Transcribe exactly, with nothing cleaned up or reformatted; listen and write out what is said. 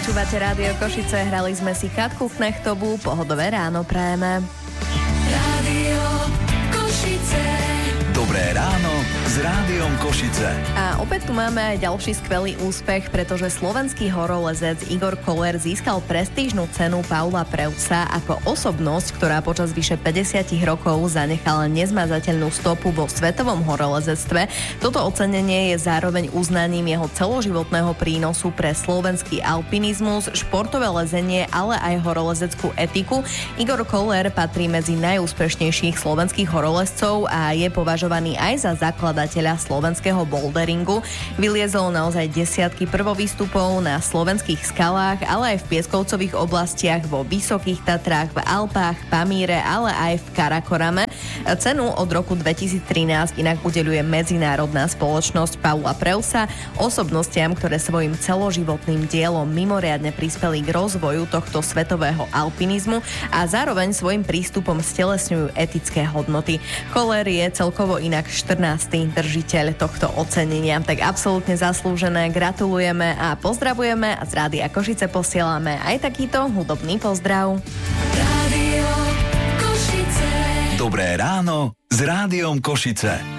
Počúvate Rádio Košice, hrali sme si Katku Knechtovú, pohodové ráno prajeme. Rádio Košice. Dobré ráno s Rádiom Košice. A opäť tu máme aj ďalší skvelý úspech, pretože slovenský horolezec Igor Koller získal prestížnu cenu Paula Preussa ako osobnosť, ktorá počas vyše päťdesiat rokov zanechala nezmazateľnú stopu vo svetovom horolezectve. Toto ocenenie je zároveň uznaním jeho celoživotného prínosu pre slovenský alpinizmus, športové lezenie, ale aj horolezeckú etiku. Igor Koller patrí medzi najúspešnejších slovenských horolezcov a je považovaný aj za zakladateľa slovenského boulderingu. Vyliezol naozaj desiatky prvovýstupov na slovenských skalách, ale aj v pieskovcových oblastiach, vo Vysokých Tatrách, v Alpách, Pamíre, ale aj v Karakorame. Cenu od roku dvetisíctrinásť inak udeľuje medzinárodná spoločnosť Paula Preussa osobnostiam, ktoré svojim celoživotným dielom mimoriadne prispeli k rozvoju tohto svetového alpinizmu a zároveň svojim prístupom stelesňujú etické hodnoty. Koller je celkovo inak štrnásty držiteľ tohto ocenenia, tak absolútne zaslúžené, gratulujeme a pozdravujeme a z Rádia Košice posielame aj takýto hudobný pozdrav. Rádio Košice. Dobré ráno s Rádiom Košice.